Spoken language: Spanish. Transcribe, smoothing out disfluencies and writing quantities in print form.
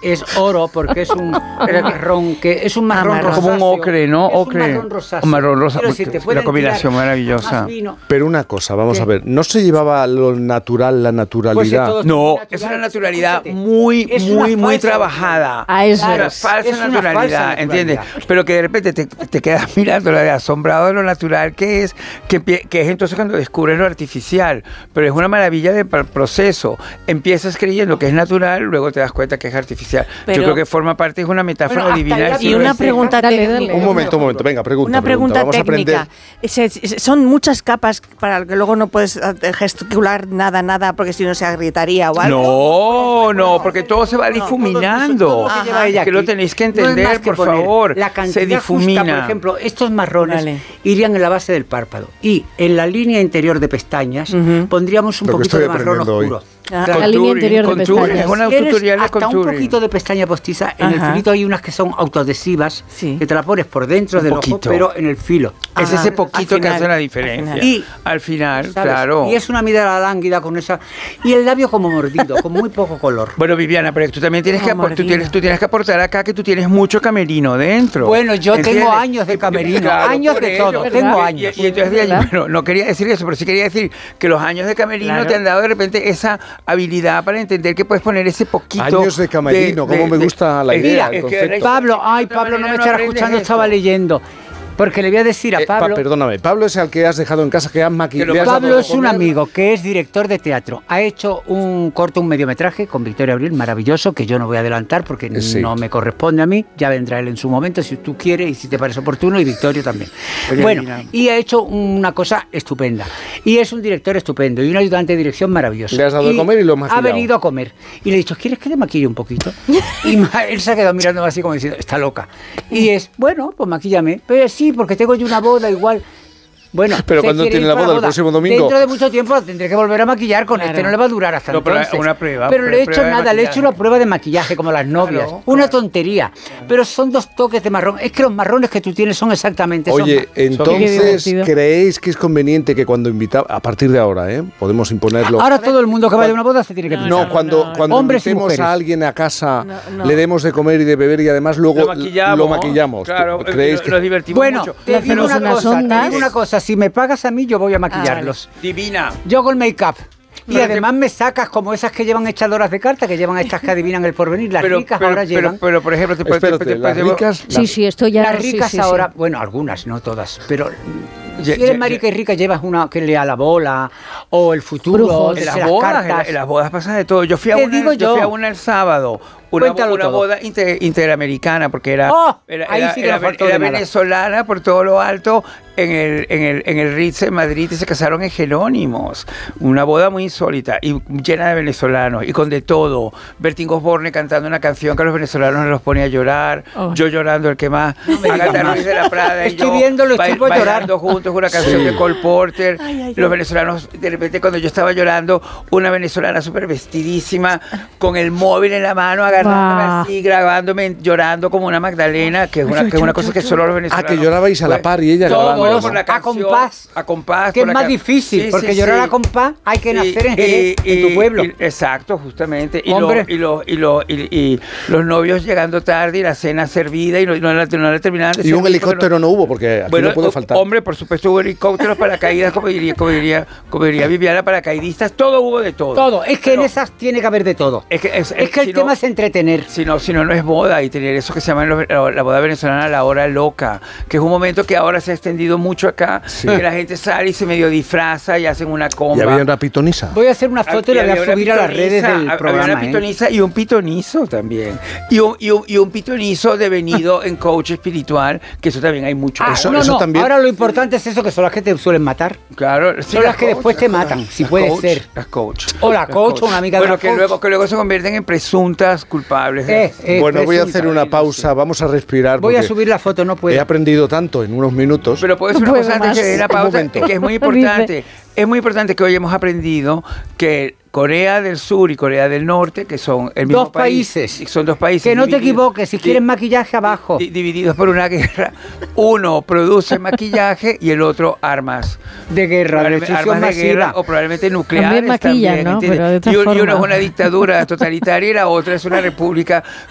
es oro porque es un marrón, que es un marrón rosáceo. Como un ocre, ¿no? Es Ocre. un marrón rosáceo. Un marrón rosa. Pero si te La pueden combinación tirar maravillosa. más vino. Pero una cosa, vamos a ver, ¿no se llevaba lo natural, la naturalidad? Pues No, natural. es una naturalidad Escúchate, muy, es una muy, muy falsa trabajada. A eso Una es. falsa Es una naturalidad, falsa ¿entiendes? naturalidad. Pero que de repente te quedas mirando asombrado de lo natural que es entonces cuando descubres lo artificial. Pero es una maravilla de proceso. Empiezas creyendo que es natural, luego te das cuenta que es artificial. Pero- Yo creo que forma parte, es una metáfora Bueno, hasta divina. ya del Y siglo una XX. pregunta técnica. Un momento, venga, pregunta. Una pregunta Vamos a aprender. técnica. Son muchas capas para que luego no puedes gesticular nada, porque si no se agrietaría o algo. No, porque todo se va difuminando. todo lo que lleva ella Que lo aquí tenéis que no es más entender, que por poner favor. la cantidad Se difumina. justa. Por ejemplo, estos marrones Vale. irían en la base del párpado y en la línea interior de pestañas pondríamos un Lo que poquito estoy de marrón aprendiendo hoy. oscuro. Ah, Claro. la línea interior de Contouring, pestañas. es una Si quieres, tutorial de hasta un contouring. poquito de pestaña postiza. En el Ajá. filito hay unas que son autoadhesivas, Sí. que te la pones por dentro Un del poquito. ojo, pero en el filo. Es Ajá, ese poquito al que final, hace la al final. diferencia. Y- Al final, ¿Sabes? claro. Y es una mirada lánguida con esa. Y el labio como mordido, con muy poco color. Bueno, Viviana, pero tú también tienes Como que tú mordida. tienes que aportar acá que tú tienes mucho camerino dentro. Bueno, yo ¿Entiendes? tengo años de camerino, años por de ello. todo, tengo Y- años. Y entonces, ¿Verdad? bueno, no quería decir eso, pero sí quería decir que los años de camerino Claro. te han dado de repente esa habilidad para entender que puedes poner ese poquito. Años de camerino, cómo me gusta la idea, Mira, el es que concepto. Pablo, ay, de otra Pablo no me manera no estará aprendes escuchando, esto. estaba leyendo. Porque le voy a decir a Pablo. Perdóname, Pablo es el que has dejado en casa, que has Que maquillado. lo- Pablo es un amigo que es director de teatro. Ha hecho un corto, un mediometraje con Victoria Abril, maravilloso, que yo no voy a adelantar porque Sí. no me corresponde a mí. Ya vendrá él en su momento, si tú quieres y si te parece oportuno, y Victoria también. Oye, Bueno, Lina. y ha hecho una cosa estupenda. Y es un director estupendo y un ayudante de dirección maravilloso. Le has dado de comer y lo has Ha maquillado. venido a comer. Y le he dicho, ¿quieres que te maquille un poquito? Y él se ha quedado mirándome así como diciendo, está loca. Y es, bueno, pues maquíllame. Pero sí, porque tengo yo una boda igual. Bueno, Pero ¿se ¿cuándo quiere tiene ir la para boda? ¿El próximo domingo? Dentro de mucho tiempo tendré que volver a maquillar con Claro. este, no le va a durar hasta No, pero entonces. una prueba, Pero le he hecho prueba de nada, le he hecho maquillaje. una prueba de maquillaje como las novias. Claro, Una claro. tontería. Pero son 2 toques de marrón. Es que los marrones que tú tienes son exactamente esos Oye, Qué entonces, divertido. ¿creéis que es conveniente que cuando invitamos, a partir de ahora, podemos imponerlo? Ahora todo el mundo que vaya a una boda se tiene que No, pintar. No, cuando Hombres y invitemos mujeres. a alguien a casa, No. le demos de comer y de beber y además luego lo maquillamos. Claro, ¿Creéis que nos divertimos Bueno, mucho. te digo hacemos una unas cosa, te ondas. digo una cosa, si me pagas a mí yo voy a maquillarlos. Divina. Yo hago el make-up. Y Pero además me sacas como esas que llevan echadoras de cartas, que llevan estas que adivinan el porvenir. Las ricas ahora llevan. Pero, por ejemplo, Espérate, las ricas... Sí, esto ya. Las ricas sí, sí, ahora, sí. bueno, algunas, no todas, pero si Ye- eres ye- marica y rica llevas una que lea la bola o el futuro, Brujos. En las las bodas, cartas. en las bodas pasa de todo. Yo fui a Te una, digo yo yo. fui a una el sábado. Una Cuéntalo todo. boda interamericana, porque era, ¡Oh! Ahí sí que no faltó de nada. venezolana por todo lo alto en el Ritz en Madrid y se casaron en Jerónimos. Una boda muy insólita y llena de venezolanos y con de todo. Bertín Osborne cantando una canción que a los venezolanos los pone a llorar. Oh. Yo llorando el que más. Agatha más. Ruiz de la Prada y Estoy yo viéndolo, estoy por llorar. bailando juntos una canción de Cole Porter. Los venezolanos, de repente cuando yo estaba llorando, una venezolana súper vestidísima con el móvil en la mano agarrándome Guau. así, grabándome, llorando como una Magdalena, que es una cosa que solo los venezolanos. que llorabais a la par y ella todo, grabando, por ¿no? la A canción, compás. a compás, Que por es la más can- difícil, Sí, porque sí, llorar sí. a compás hay que Sí, nacer en Jerez, en tu pueblo. Exacto, justamente. Y, Hombre. y los novios llegando tarde y la cena servida y no la terminaban de Y un servir helicóptero no hubo, porque aquí Bueno, no puede faltar. hombre, por supuesto hubo helicópteros, paracaídas, como diría Viviana, paracaidistas, todo hubo de todo. Todo, es que Pero en esas tiene que haber de todo. Es que, Es que si el no- tema es entretener. Si no, no es boda y tener eso que se llama la boda venezolana, la hora loca, que es un momento que ahora se ha extendido mucho acá, Sí. que la gente sale y se medio disfraza y hacen una Y comba. había una pitonisa. Voy a hacer una foto y la voy a subir a las redes del Había programa. una pitoniza y un pitonizo también. Y un pitonizo devenido en coach espiritual, que eso también hay mucho. Eso- no, no, también- ahora lo importante es eso, que son las que te suelen matar. Claro, sí, Son las que después te matan, si las puede coach, ser. Las coach. O la coach, o una amiga de Bueno, la que coach. luego se convierten en presuntas culpables. Bueno, voy a presunta. hacer una pausa, vamos a respirar. Voy a porque subir la foto, no He puedo. aprendido tanto en unos minutos. Pero puedo decir No una puedo cosa antes más. que dé la Un pausa, momento. que es muy importante. Es muy importante que hoy hemos aprendido que Corea del Sur y Corea del Norte, que son el mismo Dos países. y son dos países. Que no te divididos- equivoques, si quieres maquillaje abajo. divididos por una guerra. Uno produce maquillaje y el otro armas. De guerra, de Probablemente destrucción armas de guerra masiva. o probablemente nucleares También maquillan, también, ¿no? ¿entiendes? Pero de otra y uno es forma. una dictadura totalitaria y la otra es una república